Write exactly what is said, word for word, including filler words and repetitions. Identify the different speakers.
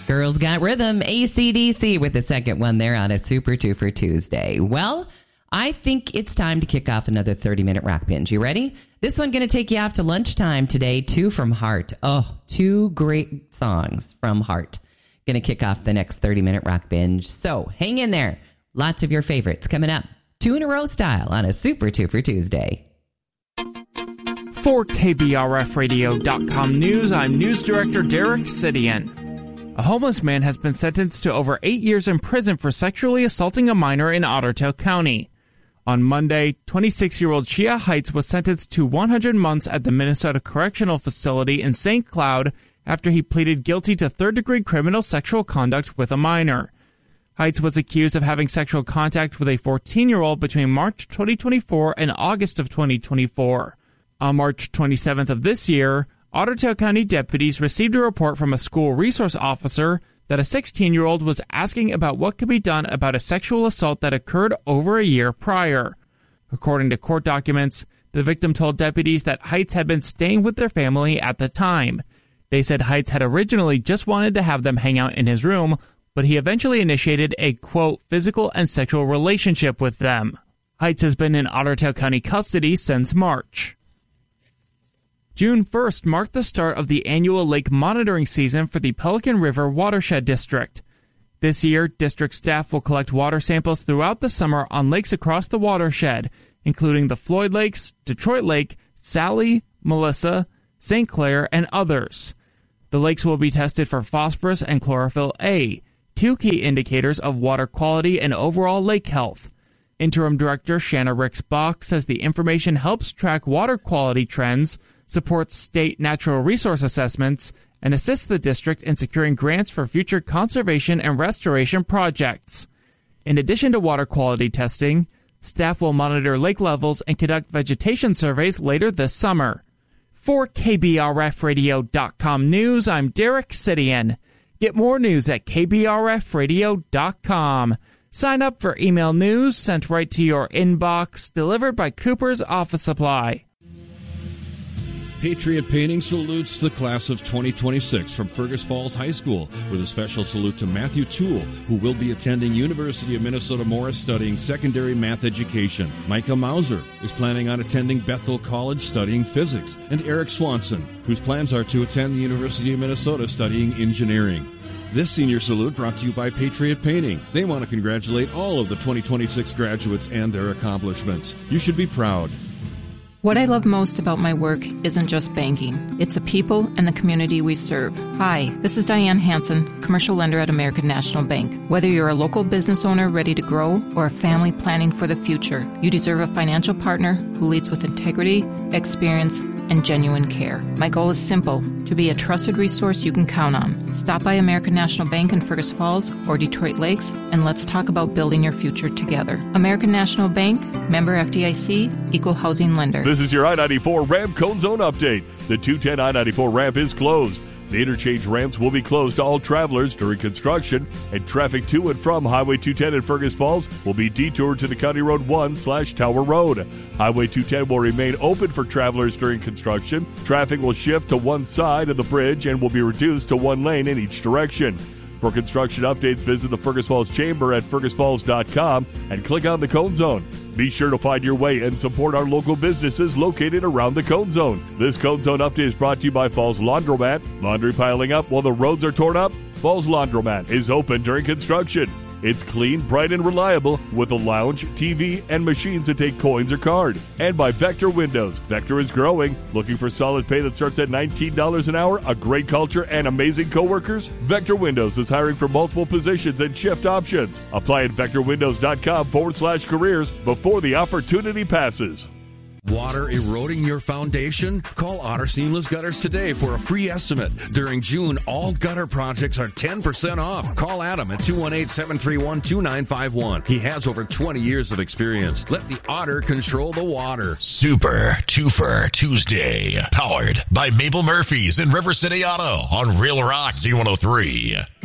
Speaker 1: Girls Got Rhythm, A C D C with the second one there on a Super Twofer Tuesday. Well, I think it's time to kick off another thirty-minute rock binge. You ready? This one going to take you off to lunchtime today. Two from Heart. Oh, two great songs from Heart. Going to kick off the next thirty-minute rock binge. So hang in there. Lots of your favorites coming up. Two in a row style on a Super Twofer Tuesday.
Speaker 2: For K B R F radio dot com News, I'm News Director Derek Sidian. A homeless man has been sentenced to over eight years in prison for sexually assaulting a minor in Otter Tail County. On Monday, twenty-six-year-old Shia Heights was sentenced to one hundred months at the Minnesota Correctional Facility in Saint Cloud after he pleaded guilty to third-degree criminal sexual conduct with a minor. Heights was accused of having sexual contact with a fourteen-year-old between March twenty twenty-four and August of twenty twenty-four. On March twenty-seventh of this year, Otter Tail County deputies received a report from a school resource officer that a sixteen-year-old was asking about what could be done about a sexual assault that occurred over a year prior. According to court documents, the victim told deputies that Heights had been staying with their family at the time. They said Heights had originally just wanted to have them hang out in his room, but he eventually initiated a, quote, physical and sexual relationship with them. Heights has been in Otter Tail County custody since March. June first marked the start of the annual lake monitoring season for the Pelican River Watershed District. This year, district staff will collect water samples throughout the summer on lakes across the watershed, including the Floyd Lakes, Detroit Lake, Sally, Melissa, Saint Clair, and others. The lakes will be tested for phosphorus and chlorophyll A, two key indicators of water quality and overall lake health. Interim Director Shanna Ricks-Bach says the information helps track water quality trends, supports state natural resource assessments, and assists the district in securing grants for future conservation and restoration projects. In addition to water quality testing, staff will monitor lake levels and conduct vegetation surveys later this summer. For K B R F radio dot com News, I'm Derek Sidian. Get more news at K B R F radio dot com. Sign up for email news sent right to your inbox, delivered by Cooper's Office Supply.
Speaker 3: Patriot Painting salutes the class of twenty twenty-six from Fergus Falls High School with a special salute to Matthew Toole, who will be attending University of Minnesota Morris studying secondary math education. Micah Mauser is planning on attending Bethel College studying physics. And Eric Swanson, whose plans are to attend the University of Minnesota studying engineering. This senior salute brought to you by Patriot Painting. They want to congratulate all of the twenty twenty-six graduates and their accomplishments. You should be proud.
Speaker 4: What I love most about my work isn't just banking. It's the people and the community we serve. Hi, this is Diane Hansen, commercial lender at American National Bank. Whether you're a local business owner ready to grow or a family planning for the future, you deserve a financial partner who leads with integrity, experience, and genuine care. My goal is simple, to be a trusted resource you can count on. Stop by American National Bank in Fergus Falls or Detroit Lakes, and let's talk about building your future together. American National Bank, member F D I C, equal housing lender.
Speaker 5: This is your I ninety-four ramp cone zone update. The two ten I ninety-four ramp is closed. The interchange ramps will be closed to all travelers during construction, and traffic to and from Highway two ten in Fergus Falls will be detoured to the County Road one slash Tower Road. Highway two ten will remain open for travelers during construction. Traffic will shift to one side of the bridge and will be reduced to one lane in each direction. For construction updates, visit the Fergus Falls Chamber at fergus falls dot com and click on the Cone Zone. Be sure to find your way and support our local businesses located around the Cone Zone. This Cone Zone update is brought to you by Falls Laundromat. Laundry piling up while the roads are torn up? Falls Laundromat is open during construction. It's clean, bright, and reliable with a lounge, T V, and machines that take coins or card. And by Vector Windows. Vector is growing. Looking for solid pay that starts at nineteen dollars an hour, a great culture, and amazing coworkers? Vector Windows is hiring for multiple positions and shift options. Apply at vector windows dot com forward slash careers before the opportunity passes.
Speaker 3: Water eroding your foundation? Call Otter Seamless Gutters today for a free estimate. During June, all gutter projects are ten percent off. Call Adam at two one eight, seven three one, two nine five one. He has over twenty years of experience. Let the Otter control the water.
Speaker 6: Super Twofer Tuesday. Powered by Mabel Murphy's in River City Auto on Real Rock Z one oh three.